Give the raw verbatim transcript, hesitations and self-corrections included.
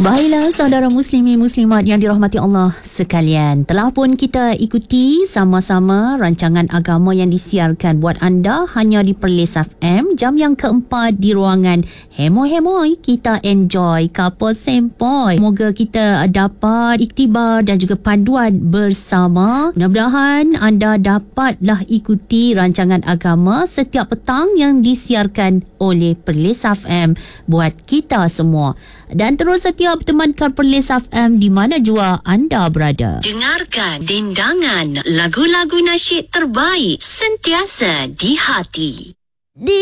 Baiklah saudara muslimin muslimat yang dirahmati Allah sekalian, telah pun kita ikuti sama-sama rancangan agama yang disiarkan buat anda hanya di Perlis F M. Jam yang keempat di ruangan Hemoi-Hemoi, kita enjoy couple sempoi. Semoga kita dapat iktibar dan juga panduan bersama. Mudah-mudahan anda dapatlah ikuti rancangan agama setiap petang yang disiarkan oleh Perlis F M buat kita semua. Dan terus setia bertemankan Perlis F M di mana jua anda berada. Dengarkan dendangan lagu-lagu nasyid terbaik sentiasa di hati. Di